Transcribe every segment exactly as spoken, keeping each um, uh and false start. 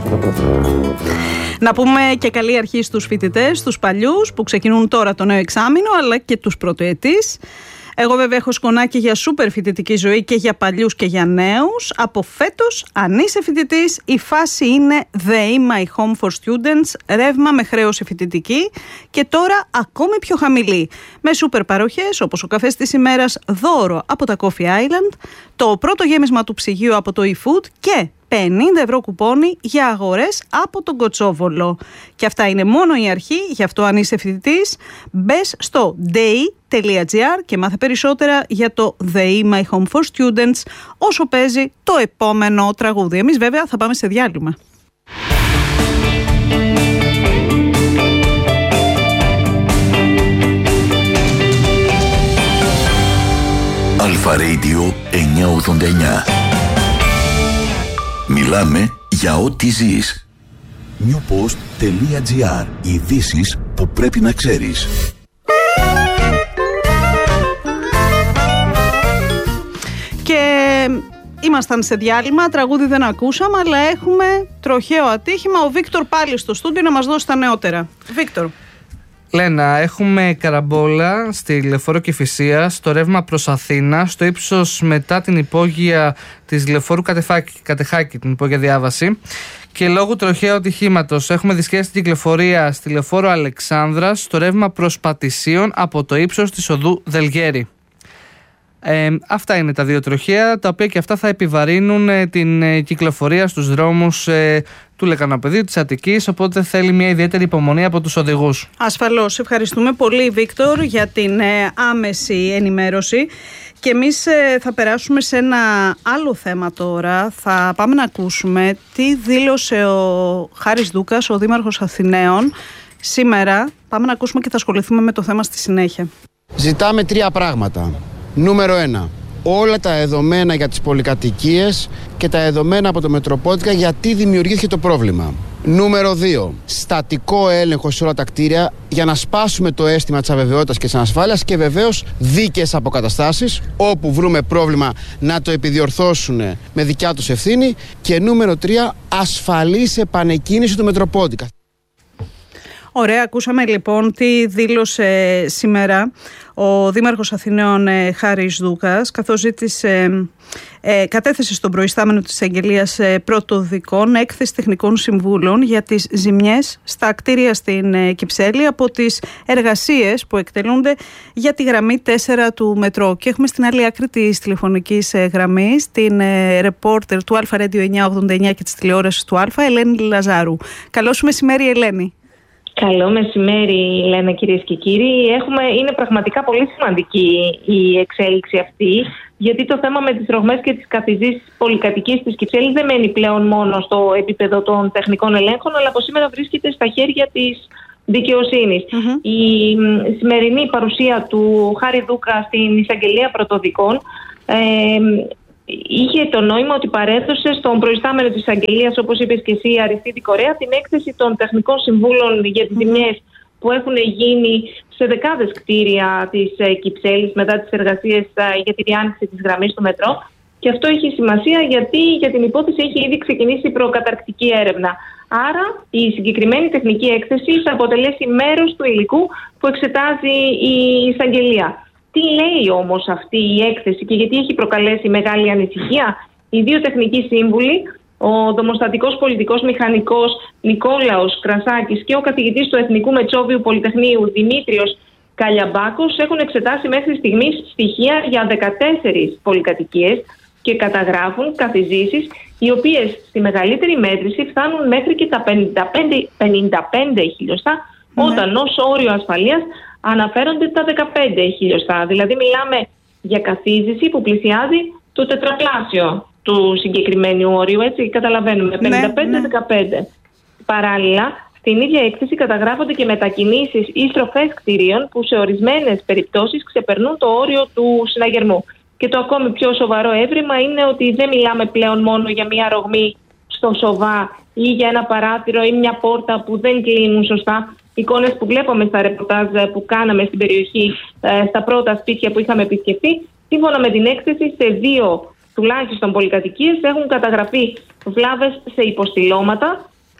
Να πούμε και καλή αρχή στους φοιτητές, στους παλιούς που ξεκινούν τώρα το νέο εξάμηνο, αλλά και τους πρωτοετής. Εγώ βέβαια έχω σκονάκι για σούπερ φοιτητική ζωή και για παλιούς και για νέους. Από φέτος, αν είσαι φοιτητής, η φάση είναι ΔΕΗ My Home for Students, ρεύμα με χρέωση φοιτητική και τώρα ακόμη πιο χαμηλή. Με σούπερ παροχές όπως ο καφές της ημέρας, δώρο από τα Coffee Island, το πρώτο γέμισμα του ψυγείου από το eFood και πενήντα ευρώ κουπόνι για αγορές από τον Κοτσόβολο. Και αυτά είναι μόνο η αρχή, γι' αυτό αν είσαι φοιτητής, μπες στο ντέι τελεία τζι άρ και μάθε περισσότερα για το ΔΕΗ My Home for Students όσο παίζει το επόμενο τραγούδι. Εμείς βέβαια θα πάμε σε διάλειμμα. Αλφα Radio εννιακόσια ογδόντα εννιά. Μιλάμε για ό,τι ζεις. Newpost τελεία τζι άρ. Ειδήσεις που πρέπει να ξέρεις. Και ήμασταν σε διάλειμμα, τραγούδι δεν ακούσαμε, αλλά έχουμε τροχαίο ατύχημα. Ο Βίκτορ πάλι στο στούντιο να μας δώσει τα νεότερα. Βίκτορ. Λένα, έχουμε καραμπόλα στη Λεωφόρο Κηφισίας, στο ρεύμα προς Αθήνα, στο ύψος μετά την υπόγεια της Λεωφόρου Κατεχάκη, την υπόγεια διάβαση. Και λόγω τροχαίου ατυχήματος έχουμε δυσκέσει την κυκλοφορία στη Λεωφόρο Αλεξάνδρας, στο ρεύμα προς Πατησίων από το ύψος της οδού Δελγέρη. Ε, αυτά είναι τα δύο τροχαία, τα οποία και αυτά θα επιβαρύνουν ε, την ε, κυκλοφορία στους δρόμους ε, του Λεκανοπεδίου, της Αττικής, οπότε θέλει μια ιδιαίτερη υπομονή από τους οδηγούς. Ασφαλώς. Ευχαριστούμε πολύ, Βίκτορ, για την ε, άμεση ενημέρωση. Και εμείς ε, θα περάσουμε σε ένα άλλο θέμα τώρα. Θα πάμε να ακούσουμε τι δήλωσε ο Χάρης Δούκας, ο Δήμαρχος Αθηναίων, σήμερα. Πάμε να ακούσουμε και θα ασχοληθούμε με το θέμα στη συνέχεια. Ζητάμε τρία πράγματα. Νούμερο ένα. Όλα τα δεδομένα για τις πολυκατοικίες και τα δεδομένα από το Μετροπόλιτα γιατί δημιουργήθηκε το πρόβλημα. Νούμερο δύο. Στατικό έλεγχο σε όλα τα κτίρια για να σπάσουμε το αίσθημα της αβεβαιότητας και της ανασφάλειας και βεβαίως δίκαιες αποκαταστάσεις όπου βρούμε πρόβλημα να το επιδιορθώσουν με δικιά τους ευθύνη. Και νούμερο τρία. Ασφαλής επανεκκίνηση του Μετροπόλιτα. Ωραία, ακούσαμε λοιπόν τι δήλωσε σήμερα ο Δήμαρχος Αθηναίων ε, Χάρης Δούκας, καθώς ζήτησε, ε, κατέθεσε στον προϊστάμενο της Εισαγγελίας ε, Πρωτοδικών έκθεση τεχνικών συμβούλων για τις ζημιές στα κτίρια στην ε, Κυψέλη από τις εργασίες που εκτελούνται για τη γραμμή τέσσερα του μετρό. Και έχουμε στην άλλη άκρη της τηλεφωνικής ε, γραμμής την ε, ρεπόρτερ του Αλφα Radio εννιακόσια ογδόντα εννιά και της τηλεόρασης του Αλφα, Ελένη Λαζάρου. Καλό σου μεσημέρι, Ελένη. Καλό μεσημέρι, Λένα, κυρίες και κύριοι. Έχουμε, είναι πραγματικά πολύ σημαντική η εξέλιξη αυτή, γιατί το θέμα με τις ρογμές και τις καθιζήσεις πολυκατοικίες της Κυψέλης δεν μένει πλέον μόνο στο επίπεδο των τεχνικών ελέγχων, αλλά από σήμερα βρίσκεται στα χέρια της δικαιοσύνης. Mm-hmm. Η σημερινή παρουσία του Χάρη Δούκα στην Εισαγγελία Πρωτοδικών ε, είχε το νόημα ότι παρέδωσε στον προϊστάμενο της Εισαγγελίας, όπως είπες και εσύ, Αριστίδη Κορέα, την έκθεση των τεχνικών συμβούλων για τις ζημιές που έχουν γίνει σε δεκάδες κτίρια της ε, Κυψέλης μετά τις εργασίες ε, για τη διάνοιξη της γραμμής του μετρό. Και αυτό έχει σημασία γιατί για την υπόθεση έχει ήδη ξεκινήσει προκαταρκτική έρευνα. Άρα η συγκεκριμένη τεχνική έκθεση θα αποτελέσει μέρος του υλικού που εξετάζει η Εισαγγελία. Τι λέει όμως αυτή η έκθεση και γιατί έχει προκαλέσει μεγάλη ανησυχία? Οι δύο τεχνικοί σύμβουλοι, ο δομοστατικός πολιτικός μηχανικός Νικόλαος Κρασάκης και ο καθηγητής του Εθνικού Μετσόβιου Πολυτεχνείου Δημήτριος Καλιαμπάκος, έχουν εξετάσει μέχρι στιγμής στοιχεία για δεκατέσσερις πολυκατοικίες και καταγράφουν καθιζήσεις οι οποίες στη μεγαλύτερη μέτρηση φτάνουν μέχρι και τα πενήντα πέντε χιλιοστά, mm-hmm. όταν ως όριο ασφαλείας αναφέρονται τα δεκαπέντε χιλιοστά. Δηλαδή μιλάμε για καθίζηση που πλησιάζει το τετραπλάσιο του συγκεκριμένου όριου, έτσι καταλαβαίνουμε, πενήντα πέντε δεκαπέντε. Ναι, ναι. Παράλληλα, στην ίδια έκθεση καταγράφονται και μετακινήσεις ή στροφές κτηρίων που σε ορισμένες περιπτώσεις ξεπερνούν το όριο του συναγερμού. Και το ακόμη πιο σοβαρό έβριμα είναι ότι δεν μιλάμε πλέον μόνο για μια ρογμή στο σοβά ή για ένα παράθυρο ή μια πόρτα που δεν κλείνουν σωστά. Εικόνες που βλέπαμε στα ρεπορτάζ που κάναμε στην περιοχή, στα πρώτα σπίτια που είχαμε επισκεφτεί, σύμφωνα με την έκθεση, σε δύο τουλάχιστον πολυκατοικίες έχουν καταγραφεί βλάβες σε υποστηλώματα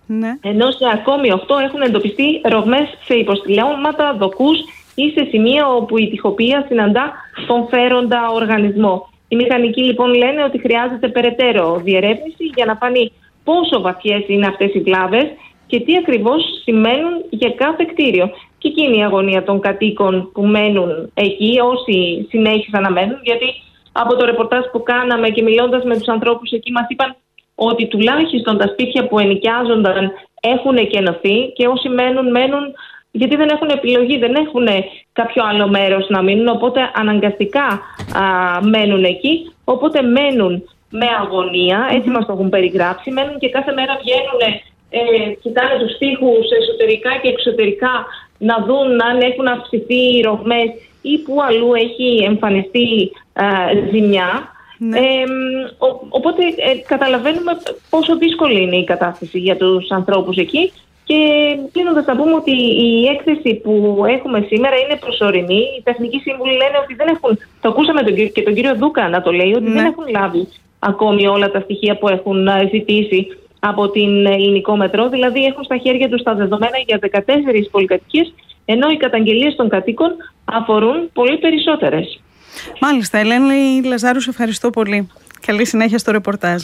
Ναι. Ενώ σε ακόμη οκτώ έχουν εντοπιστεί ρογμές σε υποστηλώματα, δοκούς ή σε σημεία όπου η τοιχοποιία συναντά τον φέροντα οργανισμό. Οι μηχανικοί λοιπόν λένε ότι χρειάζεται περαιτέρω διερεύνηση για να φανεί πόσο βαθιές είναι αυτές οι βλάβες και τι ακριβώς σημαίνουν για κάθε κτίριο. Και εκείνη η αγωνία των κατοίκων που μένουν εκεί, όσοι συνέχισαν να μένουν, γιατί από το ρεπορτάζ που κάναμε και μιλώντας με τους ανθρώπους εκεί μας είπαν ότι τουλάχιστον τα σπίτια που ενοικιάζονταν έχουν εκενωθεί και όσοι μένουν, μένουν γιατί δεν έχουν επιλογή, δεν έχουν κάποιο άλλο μέρος να μείνουν, οπότε αναγκαστικά α, μένουν εκεί, οπότε μένουν με αγωνία, έτσι μας το έχουν περιγράψει, μένουν και κάθε μέρα βγαίνουν, ε, κοιτάνε τους τοίχους εσωτερικά και εξωτερικά να δουν αν έχουν αυξηθεί οι ρογμές ή που αλλού έχει εμφανιστεί α, ζημιά. Ναι. Ε, ο, οπότε ε, καταλαβαίνουμε πόσο δύσκολη είναι η κατάσταση για τους ανθρώπους εκεί. Και κλείνοντας θα πούμε ότι η έκθεση που έχουμε σήμερα είναι προσωρινή. Οι τεχνικοί σύμβουλοι λένε ότι δεν έχουν, το ακούσαμε τον, και τον κύριο Δούκα να το λέει, ότι ναι. δεν έχουν λάβει ακόμη όλα τα στοιχεία που έχουν ζητήσει από την Ελληνικό Μετρό. Δηλαδή έχουν στα χέρια τους τα δεδομένα για δεκατέσσερις πολυκατοικίες, ενώ οι καταγγελίες των κατοίκων αφορούν πολύ περισσότερες. Μάλιστα, Ελένη Λαζάρου, σε ευχαριστώ πολύ. Καλή συνέχεια στο ρεπορτάζ.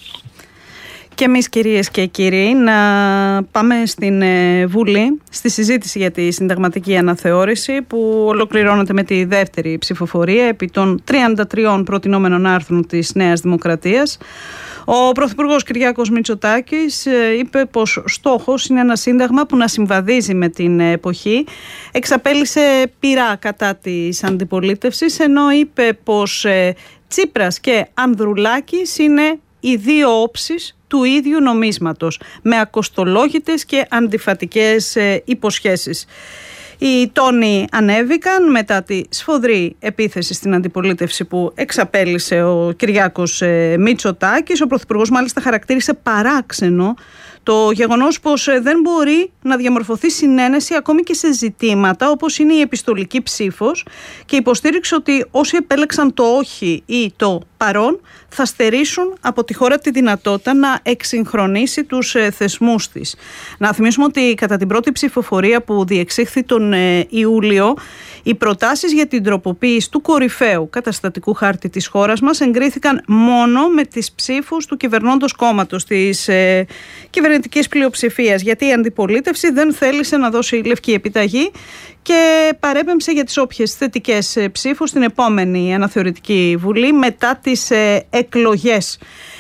Και εμείς, κυρίες και κύριοι, να πάμε στην Βουλή, στη συζήτηση για τη συνταγματική αναθεώρηση που ολοκληρώνεται με τη δεύτερη ψηφοφορία επί των τριάντα τριών προτινόμενων άρθρων της Νέας Δημοκρατίας. Ο Πρωθυπουργός Κυριάκος Μητσοτάκης είπε πως στόχος είναι ένα σύνταγμα που να συμβαδίζει με την εποχή. Εξαπέλυσε πειρά κατά της αντιπολίτευσης, ενώ είπε πως Τσίπρας και Ανδρουλάκης είναι οι δύο όψεις του ίδιου νομίσματος, με ακοστολόγητες και αντιφατικές υποσχέσεις. Οι τόνοι ανέβηκαν μετά τη σφοδρή επίθεση στην αντιπολίτευση που εξαπέλυσε ο Κυριάκος Μητσοτάκης. Ο Πρωθυπουργός μάλιστα χαρακτήρισε παράξενο το γεγονός πως δεν μπορεί να διαμορφωθεί συνένεση ακόμη και σε ζητήματα όπως είναι η επιστολική ψήφος και υποστήριξε ότι όσοι επέλεξαν το όχι ή το παρόν θα στερήσουν από τη χώρα τη δυνατότητα να εξυγχρονίσει τους θεσμούς της. Να θυμίσουμε ότι κατά την πρώτη ψηφοφορία που διεξήχθη τον Ιούλιο, οι προτάσεις για την τροποποίηση του κορυφαίου καταστατικού χάρτη της χώρας μας εγκρίθηκαν μόνο με τις ψήφους του κυβερνώντος κόμματος, της ε, κυβερνητικής πλειοψηφίας, γιατί η αντιπολίτευση δεν θέλησε να δώσει λευκή επιταγή και παρέπεμψε για τις όποιες θετικές ψήφους στην επόμενη αναθεωρητική Βουλή μετά τις ε, εκλογές.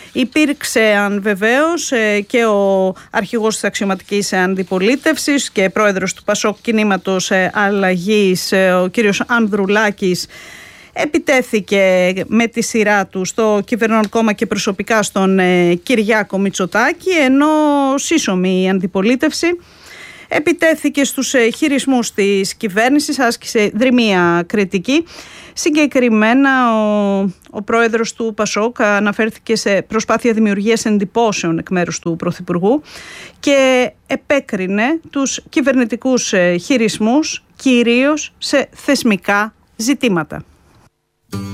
Υπήρξε βεβαίως και ο αρχηγός της αξιωματικής αντιπολίτευσης και πρόεδρος του Πασόκ Κινήματος Αλλαγής, ο κύριος Ανδρουλάκης, επιτέθηκε με τη σειρά του στο κυβερνών κόμμα και προσωπικά στον Κυριάκο Μητσοτάκη, ενώ σύσσωμη η αντιπολίτευση επιτέθηκε στους χειρισμούς της κυβέρνησης, άσκησε δρυμία κριτική. Συγκεκριμένα ο, ο πρόεδρος του Πασόκ αναφέρθηκε σε προσπάθεια δημιουργίας εντυπώσεων εκ μέρους του Πρωθυπουργού και επέκρινε τους κυβερνητικούς χειρισμούς κυρίως σε θεσμικά ζητήματα.